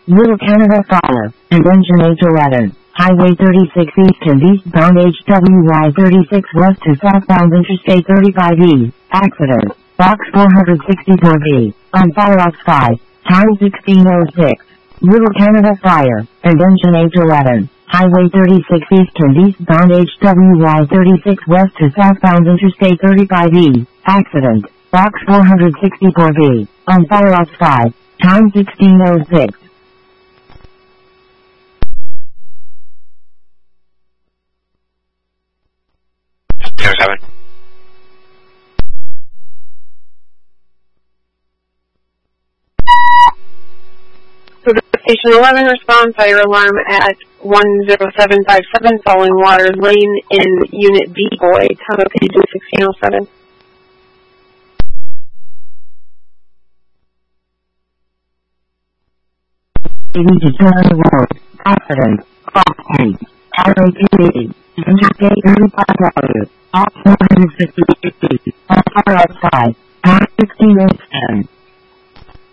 Little Canada Fire, and engine H11. Highway 36 east and eastbound HWY 36 west to southbound Interstate 35E. Accident. Box 464B. On Firefox 5. Time 16:06. Little Canada Fire, and engine H11. Highway 36 east and eastbound HWY 36 west to southbound Interstate 35E. Accident. Box 464B. On Firefox 5. Time 16:06. Station 11 response, fire alarm at 10757 following Water Lane in Unit B, Boy. Tomo, could you do 1607? Turn road. Accident. Cross street. Highway 280. Interstate 35W. Off 450. On Firefox 5. Time 16:10.